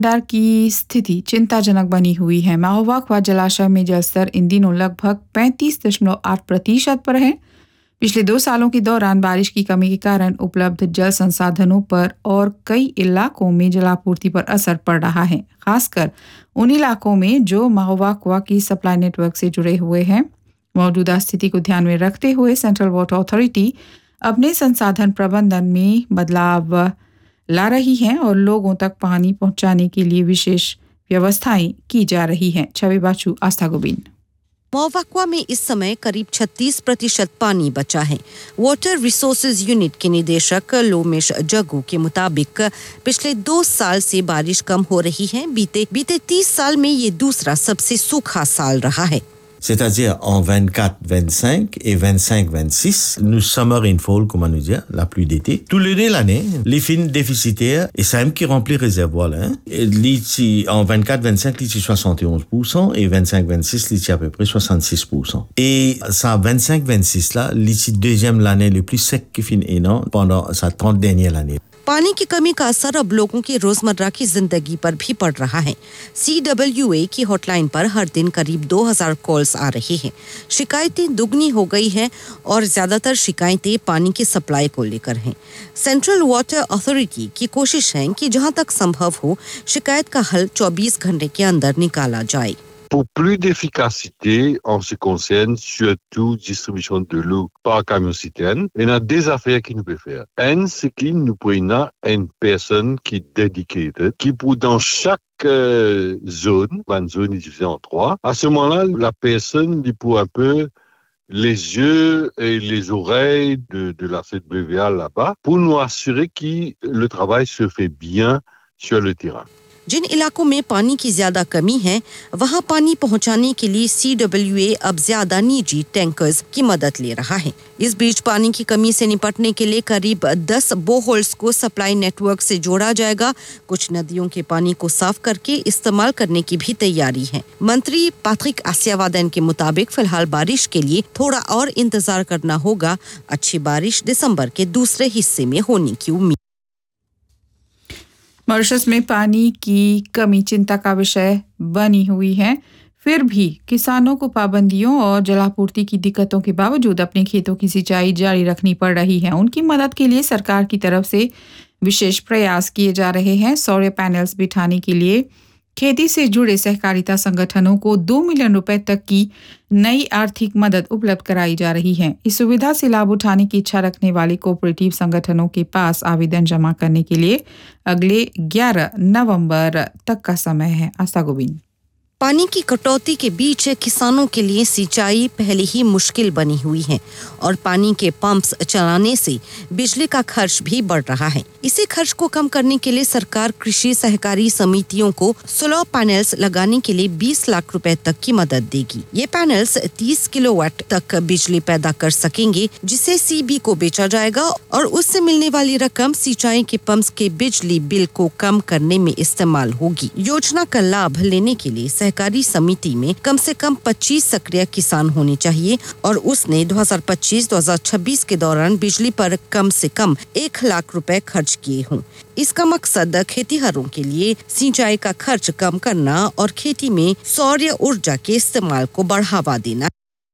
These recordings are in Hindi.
डर की स्थिति चिंताजनक बनी हुई है। माओवाकवा जलाशय में जलस्तर इन दिनों लगभग 35.8% पर है। पिछले 2 सालों के दौरान बारिश की कमी के कारण उपलब्ध जल संसाधनों पर और कई इलाकों में जलापूर्ति पर असर पड़ रहा है, खासकर उन इलाकों में जो माओवाकवा की सप्लाई नेटवर्क से जुड़े हुए हैं। मौजूदा स्थिति को ध्यान में रखते हुए सेंट्रल वाटर अथॉरिटी अपने संसाधन प्रबंधन में बदलाव ला रही है और लोगों तक पानी पहुंचाने के लिए विशेष व्यवस्थाएं की जा रही हैं। छवि बाचू, आस्था गोविंद। माओवाकवा में इस समय करीब 36% पानी बचा है। वाटर रिसोर्सेज यूनिट के निदेशक लोमेश जग्गू के मुताबिक पिछले 2 साल से बारिश कम हो रही है। बीते 30 साल में ये दूसरा सबसे सूखा साल रहा है। C'est-à-dire en 24-25 et 25-26, nous summer rainfall, comment nous dire, la pluie d'été. Tout le nez l'année, les fins déficitaires, et ça même qui remplit réservoir là. L'ici, en 24-25, l'ici 71%, et 25-26, l'ici à peu près 66%. Et ça, 25-26 là, l'ici deuxième l'année le plus sec qui finit énorme pendant sa 30 dernière l'année. पानी की कमी का असर अब लोगों की रोजमर्रा की जिंदगी पर भी पड़ रहा है। CWA की हॉटलाइन पर हर दिन करीब 2000 कॉल्स आ रही हैं। शिकायतें दुगनी हो गई हैं और ज्यादातर शिकायतें पानी की सप्लाई को लेकर हैं। सेंट्रल वाटर अथॉरिटी की कोशिश है कि जहां तक संभव हो शिकायत का हल 24 घंटे के अंदर निकाला जाए। Pour plus d'efficacité en ce qui concerne surtout distribution de l'eau par camion-citerne, il y a des affaires qui nous peuvent faire. Un, c'est qu'il nous prenne une personne qui est dedicated, qui pour dans chaque zone, une zone est divisée en 3. À ce moment-là, la personne dit pour un peu les yeux et les oreilles de la CWA là-bas, pour nous assurer que le travail se fait bien sur le terrain. जिन इलाकों में पानी की ज्यादा कमी है वहां पानी पहुंचाने के लिए CWA अब ज्यादा निजी टैंकर्स की मदद ले रहा है। इस बीच पानी की कमी से निपटने के लिए करीब 10 बोहोल्स को सप्लाई नेटवर्क से जोड़ा जाएगा। कुछ नदियों के पानी को साफ करके इस्तेमाल करने की भी तैयारी है। मंत्री पैट्रिक आसियावादन के मुताबिक फिलहाल बारिश के लिए थोड़ा और इंतजार करना होगा। अच्छी बारिश दिसंबर के दूसरे हिस्से में होने की उम्मीद। मॉरिशस में पानी की कमी चिंता का विषय बनी हुई है। फिर भी किसानों को पाबंदियों और जलापूर्ति की दिक्कतों के बावजूद अपने खेतों की सिंचाई जारी रखनी पड़ रही है। उनकी मदद के लिए सरकार की तरफ से विशेष प्रयास किए जा रहे हैं। सौर पैनल्स बिठाने के लिए खेती से जुड़े सहकारिता संगठनों को 2 मिलियन रुपए तक की नई आर्थिक मदद उपलब्ध कराई जा रही है। इस सुविधा से लाभ उठाने की इच्छा रखने वाले कोऑपरेटिव संगठनों के पास आवेदन जमा करने के लिए अगले 11 नवंबर तक का समय है। आस्था गोविंद। पानी की कटौती के बीच किसानों के लिए सिंचाई पहले ही मुश्किल बनी हुई है और पानी के पंप्स चलाने से बिजली का खर्च भी बढ़ रहा है। इसी खर्च को कम करने के लिए सरकार कृषि सहकारी समितियों को सोलर पैनल्स लगाने के लिए 20 लाख रुपए तक की मदद देगी। ये पैनल्स 30 किलोवाट तक बिजली पैदा कर सकेंगे, जिसे CB को बेचा जाएगा और उससे मिलने वाली रकम सिंचाई के पंप्स के बिजली बिल को कम करने में इस्तेमाल होगी। योजना का लाभ लेने के लिए सहकारी समिति में कम से कम 25 सक्रिय किसान होने चाहिए और उसने 2025-2026 के दौरान बिजली पर कम से कम 1 लाख रुपए खर्च किए हों। इसका मकसद खेतीहरों के लिए सिंचाई का खर्च कम करना और खेती में सौर ऊर्जा के इस्तेमाल को बढ़ावा देना।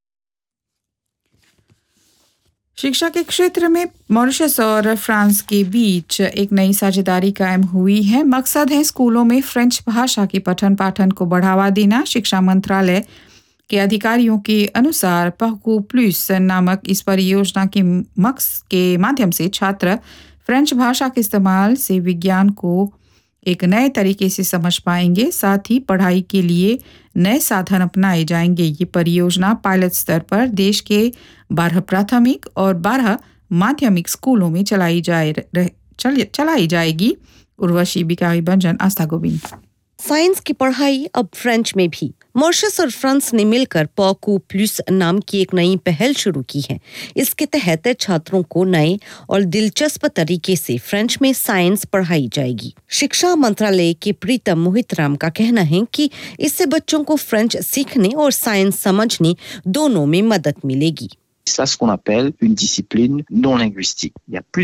शिक्षा के क्षेत्र में मॉरिशस और फ्रांस के बीच एक नई साझेदारी कायम हुई है। मकसद है स्कूलों में फ्रेंच भाषा के पठन पाठन को बढ़ावा देना। शिक्षा मंत्रालय के अधिकारियों के अनुसार पहकू प्लस नामक इस परियोजना के माध्यम से छात्र फ्रेंच भाषा के इस्तेमाल से विज्ञान को एक नए तरीके से समझ पाएंगे। साथ ही पढ़ाई के लिए नए साधन अपनाए जाएंगे। ये परियोजना पायलट स्तर पर देश के 12 प्राथमिक और 12 माध्यमिक स्कूलों में चलाई जाएगी। उर्वशी बिकाई बंजन, आस्था गोविंद। साइंस की पढ़ाई अब फ्रेंच में भी। मॉरिशस और फ्रांस ने मिलकर पॉकू प्लस नाम की एक नई पहल शुरू की है। इसके तहत छात्रों को नए और दिलचस्प तरीके से फ्रेंच में साइंस पढ़ाई जाएगी। शिक्षा मंत्रालय के प्रीतम मोहितराम का कहना है कि इससे बच्चों को फ्रेंच सीखने और साइंस समझने दोनों में मदद मिलेगी। C'est ce qu'on appelle une discipline non linguistique. Il y a plus